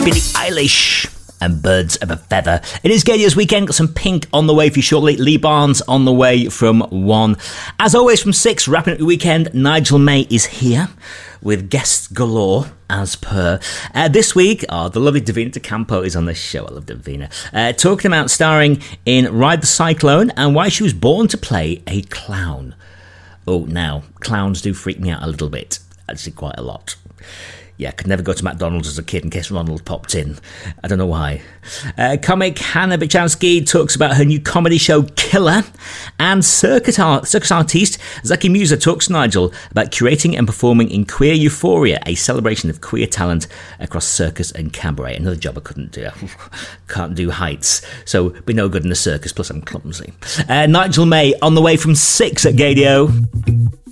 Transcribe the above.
Billie Eilish and Birds of a Feather. It is Gaydia's weekend. Got some Pink on the way for you shortly. Lee Barnes on the way from 1. As always, from 6, wrapping up the weekend, Nigel May is here with guests galore, as per. This week, the lovely Davina De Campo is on the show. I love Davina. Talking about starring in Ride the Cyclone and why she was born to play a clown. Oh, now, clowns do freak me out a little bit. Actually, quite a lot. Yeah, I could never go to McDonald's as a kid in case Ronald popped in. I don't know why. Comic Hannah Bichowski talks about her new comedy show Killer. And circus artiste Zaki Musa talks to Nigel about curating and performing in Queer Euphoria, a celebration of queer talent across circus and cabaret. Another job I couldn't do. Can't do heights, so be no good in the circus, plus I'm clumsy. Nigel May on the way from 6 at Gaydio.